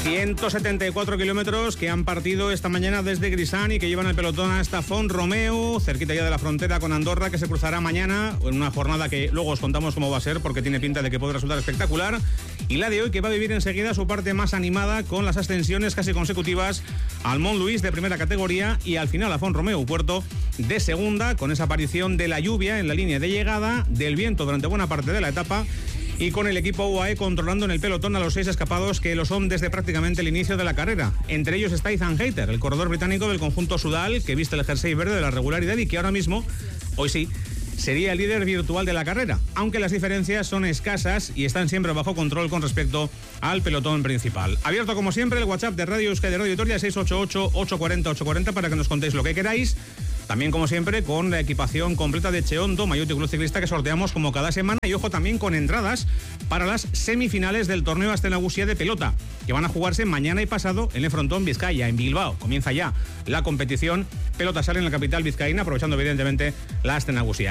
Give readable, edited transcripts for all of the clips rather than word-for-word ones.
174 kilómetros que han partido esta mañana desde Grisán y que llevan el pelotón hasta Font-Romeu, cerquita ya de la frontera con Andorra, que se cruzará mañana en una jornada que luego os contamos cómo va a ser, porque tiene pinta de que puede resultar espectacular. Y la de hoy, que va a vivir enseguida su parte más animada con las ascensiones casi consecutivas al Mont-Louis de primera categoría y al final a Font-Romeu, puerto de segunda, con esa aparición de la lluvia en la línea de llegada, del viento durante buena parte de la etapa, y con el equipo UAE controlando en el pelotón a los 6 escapados que lo son desde prácticamente el inicio de la carrera. Entre ellos está Ethan Hayter, el corredor británico del conjunto Sudal, que viste el jersey verde de la regularidad y que ahora mismo, hoy sí, sería el líder virtual de la carrera, aunque las diferencias son escasas y están siempre bajo control con respecto al pelotón principal. Abierto como siempre el WhatsApp de Radio Euskadi de Radio Vitoria, 688-840-840, para que nos contéis lo que queráis. También, como siempre, con la equipación completa de Cheondo, Maillot y Club Ciclista, que sorteamos como cada semana. Y ojo también con entradas para las semifinales del torneo Aste Nagusia de pelota, que van a jugarse mañana y pasado en el Frontón Vizcaya, en Bilbao. Comienza ya la competición Pelota Sala en la capital vizcaína, aprovechando evidentemente la Aste Nagusia.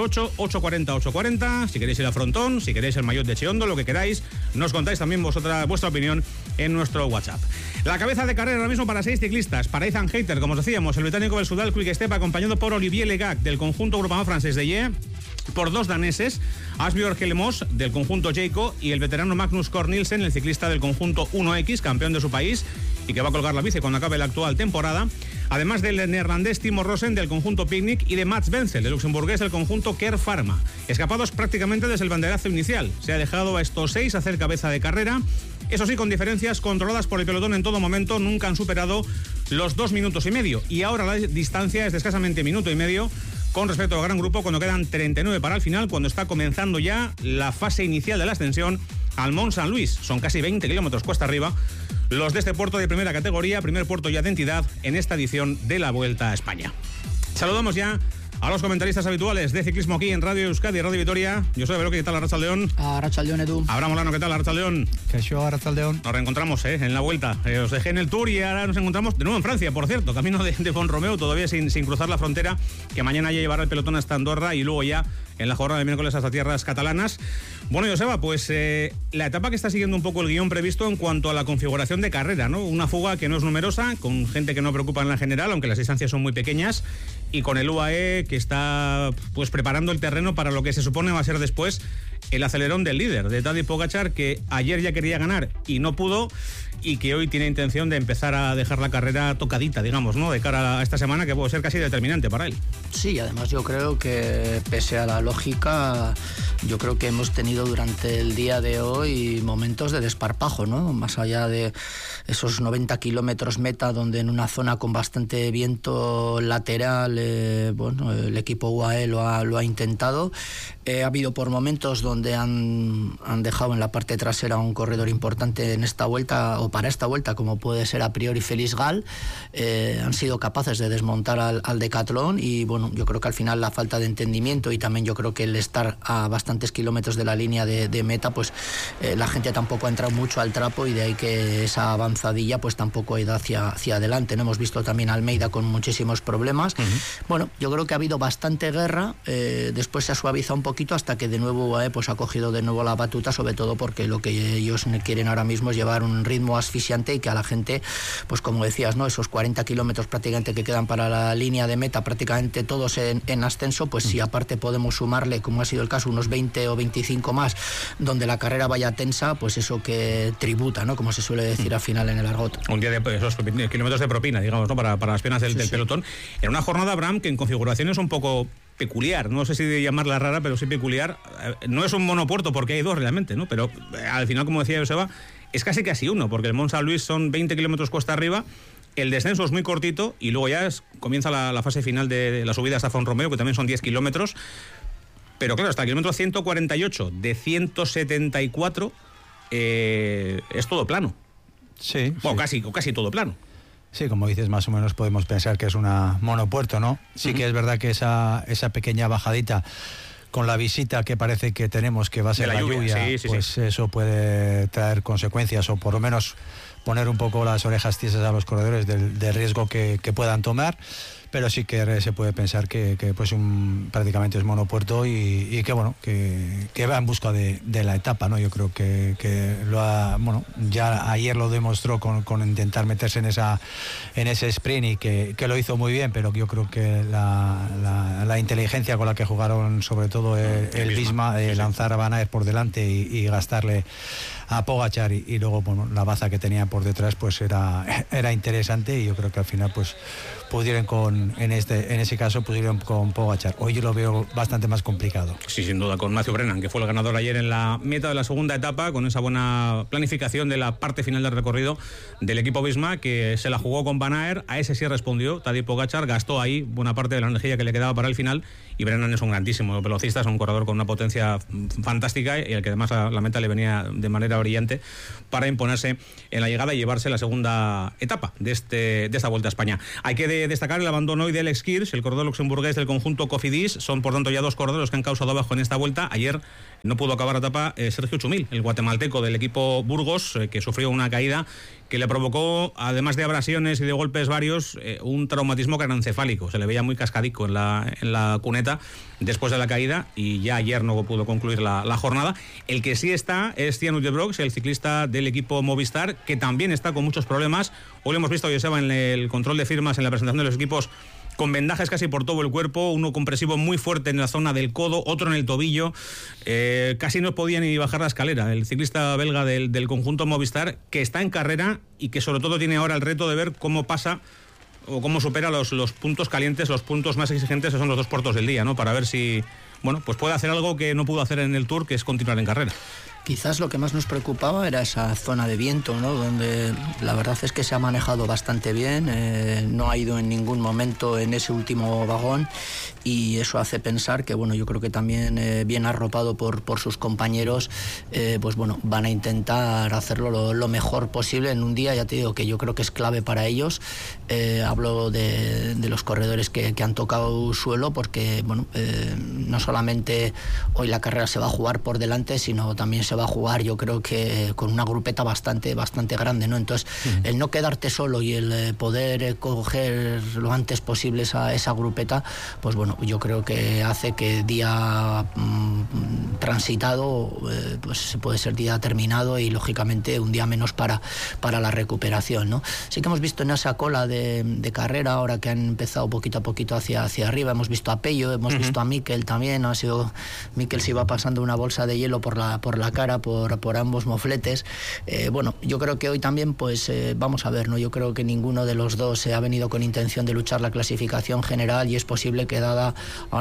688-840-840, si queréis ir al Frontón, si queréis el Maillot de Cheondo, lo que queráis, nos contáis también vuestra opinión en nuestro WhatsApp. La cabeza de carrera ahora mismo para 6 ciclistas. Para Ethan Hayter, como os decíamos, el británico del Sudal Quick Step, acompañado por Olivier Legac del conjunto Groupama francés de Ye, por 2 daneses, Asbjørn Helmos del conjunto Jayco y el veterano Magnus Cort Nielsen, el ciclista del conjunto 1X, campeón de su país y que va a colgar la bici cuando acabe la actual temporada. Además del neerlandés Timo Rosen del conjunto Picnic y de Mats Wenzel, el luxemburgués del conjunto Care Pharma. Escapados prácticamente desde el banderazo inicial. Se ha dejado a estos 6 hacer cabeza de carrera. Eso sí, con diferencias controladas por el pelotón en todo momento, nunca han superado los 2 minutos y medio. Y ahora la distancia es de escasamente minuto y medio con respecto al gran grupo, cuando quedan 39 para el final, cuando está comenzando ya la fase inicial de la ascensión al Mont Saint-Louis. Son casi 20 kilómetros cuesta arriba los de este puerto de primera categoría, primer puerto ya de entidad en esta edición de la Vuelta a España. Saludamos ya a los comentaristas habituales de ciclismo aquí en Radio Euskadi y Radio Vitoria. Yo soy Beroki, ¿qué tal, Arratsaldeón? Arratsaldeón, Edu. Abraham Molano, ¿qué tal, Arratsaldeón? Arratsaldeón. Nos reencontramos en la Vuelta. Os dejé en el Tour y ahora nos encontramos de nuevo en Francia, por cierto, camino de Font-Romeu, todavía sin cruzar la frontera, que mañana ya llevará el pelotón hasta Andorra y luego ya en la jornada de miércoles hasta tierras catalanas. Bueno, Joseba, pues la etapa que está siguiendo un poco el guión previsto en cuanto a la configuración de carrera, ¿no? Una fuga que no es numerosa, con gente que no preocupa en la general, aunque las distancias son muy pequeñas, y con el UAE que está pues preparando el terreno para lo que se supone va a ser después el acelerón del líder, de Tadej Pogačar, que ayer ya quería ganar y no pudo, y que hoy tiene intención de empezar a dejar la carrera tocadita, digamos, ¿no? De cara a esta semana, que puede ser casi determinante para él. Sí, además yo creo que, pese a la lógica, yo creo que hemos tenido durante el día de hoy momentos de desparpajo, ¿no? Más allá de esos 90 kilómetros meta, donde en una zona con bastante viento lateral, el equipo UAE lo ha intentado. Ha habido por momentos donde han dejado en la parte trasera un corredor importante en esta vuelta, o para esta vuelta, como puede ser a priori Félix Gall. Han sido capaces de desmontar al Decathlon y bueno, yo creo que al final la falta de entendimiento y también yo creo que el estar a bastantes kilómetros de la línea de meta, pues la gente tampoco ha entrado mucho al trapo y de ahí que esa avanzadilla pues tampoco ha ido hacia adelante, ¿no? Hemos visto también a Almeida con muchísimos problemas. Bueno, yo creo que ha habido bastante guerra, después se ha suavizado un poquito hasta que de nuevo pues ha cogido de nuevo la batuta, sobre todo porque lo que ellos quieren ahora mismo es llevar un ritmo asfixiante y que a la gente, pues como decías, ¿no? Esos 40 kilómetros prácticamente que quedan para la línea de meta, prácticamente todos en ascenso, pues si aparte podemos sumarle, como ha sido el caso, unos 20 o 25 más, donde la carrera vaya tensa, pues eso que tributa, ¿no? Como se suele decir al final en el argot. Un día de esos kilómetros de propina, digamos, ¿no? Para las piernas del pelotón. En una jornada, Abraham, que en configuración es un poco peculiar, no sé si de llamarla rara, pero sí peculiar. No es un monopuerto porque hay 2 realmente, ¿no? Pero al final, como decía Joseba, es casi uno, porque el Mont Saint-Louis son 20 kilómetros cuesta arriba, el descenso es muy cortito y luego ya comienza la fase final de la subida hasta Font-Romeu, que también son 10 kilómetros. Pero claro, hasta el kilómetro 148 de 174 es todo plano. Sí. Bueno, sí. casi todo plano. Sí, como dices, más o menos podemos pensar que es una monopuerto, ¿no? Sí que es verdad que esa pequeña bajadita con la visita que parece que tenemos, que va a ser la lluvia, pues eso puede traer consecuencias o por lo menos poner un poco las orejas tiesas a los corredores del riesgo que puedan tomar. pero sí que se puede pensar que pues prácticamente es monopuerto y que bueno, que va en busca de la etapa, ¿no? Yo creo que ya ayer lo demostró con intentar meterse en ese sprint y que lo hizo muy bien, pero yo creo que la inteligencia con la que jugaron, sobre todo el Visma, lanzar a Van Aert por delante y gastarle a Pogačar y luego la baza que tenía por detrás, pues era interesante, y yo creo que al final pues pudieron en ese caso pudieron con Pogačar. Hoy yo lo veo bastante más complicado. Sí, sin duda, con Matthew Brennan, que fue el ganador ayer en la meta de la segunda etapa, con esa buena planificación de la parte final del recorrido del equipo Visma, que se la jugó con Van Aert. A ese sí respondió Tadej Pogačar, gastó ahí buena parte de la energía que le quedaba para el final, y Brennan es un grandísimo velocista, es un corredor con una potencia fantástica, y el que además a la meta le venía de manera brillante para imponerse en la llegada y llevarse la segunda etapa de esta Vuelta a España. Hay que destacar el abandono hoy de Alex Kirch, el corredor luxemburgués del conjunto Cofidis. Son por tanto ya 2 corredores que han causado bajo en esta vuelta. Ayer no pudo acabar la etapa Sergio Chumil, el guatemalteco del equipo Burgos, que sufrió una caída que le provocó, además de abrasiones y de golpes varios, un traumatismo craneoencefálico. Se le veía muy cascadico en la cuneta después de la caída, y ya ayer no pudo concluir la jornada. El que sí está es Stian Uijtdebroeks, el ciclista del equipo Movistar, que también está con muchos problemas. Hoy lo hemos visto, Joseba, en el control de firmas, en la presentación de los equipos, con vendajes casi por todo el cuerpo, uno compresivo muy fuerte en la zona del codo, otro en el tobillo, casi no podía ni bajar la escalera. El ciclista belga del conjunto Movistar, que está en carrera y que sobre todo tiene ahora el reto de ver cómo pasa o cómo supera los puntos calientes, los puntos más exigentes, que son los 2 puertos del día, ¿no? Para ver si, pues puede hacer algo que no pudo hacer en el Tour, que es continuar en carrera. Quizás lo que más nos preocupaba era esa zona de viento, ¿no? Donde la verdad es que se ha manejado bastante bien, no ha ido en ningún momento en ese último vagón, y eso hace pensar que, yo creo que también bien arropado por sus compañeros, van a intentar hacerlo lo mejor posible en un día, ya te digo, que yo creo que es clave para ellos. Hablo de los corredores que han tocado suelo, porque no solamente hoy la carrera se va a jugar por delante, sino también se va a jugar, yo creo que con una grupeta bastante grande, ¿no? Entonces, el no quedarte solo y el poder coger lo antes posible esa grupeta, pues yo creo que hace que día transitado pues puede ser día terminado, y lógicamente un día menos para la recuperación, ¿no? Sí que hemos visto en esa cola de carrera, ahora que han empezado poquito a poquito hacia arriba, hemos visto a Pello, hemos visto a Mikel también. Mikel se iba pasando una bolsa de hielo por la cara, por ambos mofletes. Yo creo que hoy también, pues vamos a ver, ¿no? Yo creo que ninguno de los dos ha venido con intención de luchar la clasificación general, y es posible que dado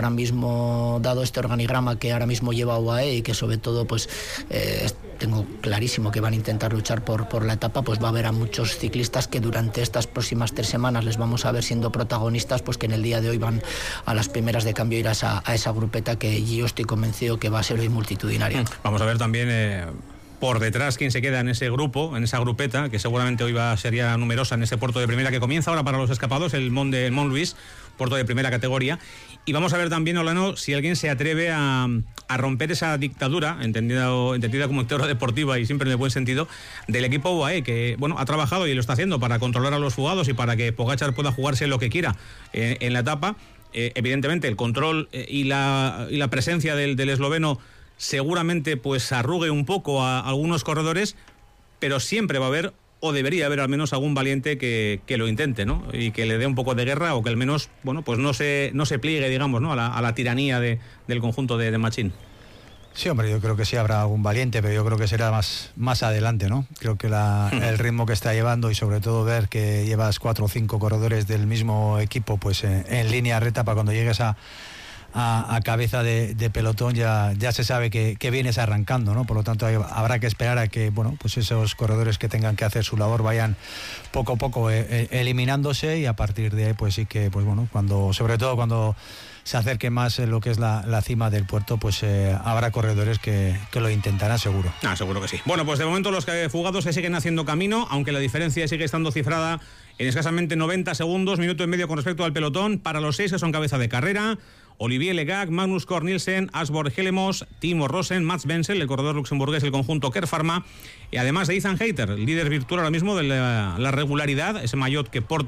este organigrama que ahora mismo lleva UAE, y que sobre todo pues tengo clarísimo que van a intentar luchar por la etapa, pues va a haber a muchos ciclistas que durante estas próximas 3 semanas les vamos a ver siendo protagonistas, pues que en el día de hoy van a las primeras de cambio ir a esa grupeta, que yo estoy convencido que va a ser hoy multitudinaria. Vamos a ver también por detrás quién se queda en ese grupo, en esa grupeta, que seguramente hoy sería numerosa en ese puerto de primera que comienza ahora para los escapados, el Mont Louis, puerto de primera categoría. Y vamos a ver también, Olano, si alguien se atreve a romper esa dictadura, entendida como dictadura deportiva y siempre en el buen sentido, del equipo UAE, que ha trabajado y lo está haciendo para controlar a los fugados y para que Pogačar pueda jugarse lo que quiera en la etapa. Evidentemente el control y la presencia del esloveno seguramente pues arrugue un poco a algunos corredores, pero siempre va a haber, o debería haber al menos, algún valiente que lo intente, ¿no? Y que le dé un poco de guerra, o que al menos pues no se pliegue, digamos, ¿no? a la tiranía del conjunto de Machín. Sí, hombre, yo creo que sí habrá algún valiente, pero yo creo que será más adelante, ¿no? Creo que el ritmo que está llevando, y sobre todo ver que llevas 4 o 5 corredores del mismo equipo pues en línea recta, para cuando llegues a cabeza de pelotón ya se sabe que vienes arrancando, ¿no? Por lo tanto habrá que esperar a que pues esos corredores que tengan que hacer su labor vayan poco a poco eliminándose, y a partir de ahí pues sí que sobre todo cuando se acerque más lo que es la cima del puerto, pues habrá corredores que lo intentarán seguro. Seguro que sí. Bueno, pues de momento los fugados se siguen haciendo camino, aunque la diferencia sigue estando cifrada en escasamente 90 segundos, minuto y medio con respecto al pelotón, para los 6 que son cabeza de carrera: Olivier Legac, Magnus Cort Nielsen, Asborg Helemos, Timo Rosen, Mats Bensel, el corredor luxemburgués del conjunto Care Pharma, y además de Ethan Hayter, el líder virtual ahora mismo de la regularidad, ese maillot que porta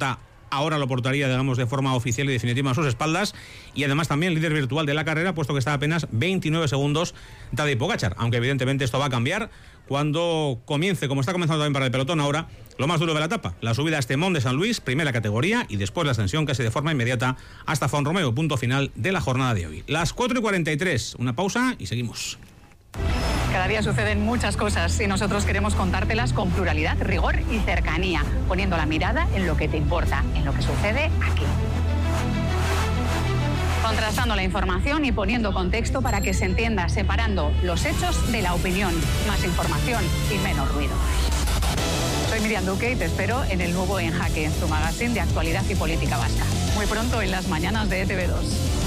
ahora lo portaría, digamos, de forma oficial y definitiva a sus espaldas, y además también líder virtual de la carrera, puesto que está a apenas 29 segundos Tadej Pogačar, aunque evidentemente esto va a cambiar cuando comience, como está comenzando también para el pelotón ahora, lo más duro de la etapa, la subida a este Mont de San Luis, primera categoría, y después la ascensión casi de forma inmediata hasta Font-Romeu, punto final de la jornada de hoy. Las 4:43, una pausa y seguimos. Cada día suceden muchas cosas y nosotros queremos contártelas con pluralidad, rigor y cercanía, poniendo la mirada en lo que te importa, en lo que sucede aquí. Contrastando la información y poniendo contexto para que se entienda, separando los hechos de la opinión. Más información y menos ruido. Soy Miriam Duque y te espero en el nuevo En Jaque, tu magazine de actualidad y política vasca. Muy pronto en las mañanas de ETV2.